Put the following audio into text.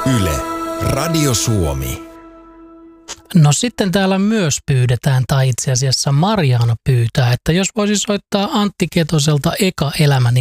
Yle, Radio Suomi. No sitten täällä myös pyydetään, tai itse asiassa Mariana pyytää, että jos voisi soittaa Antti Ketoselta Eka elämäni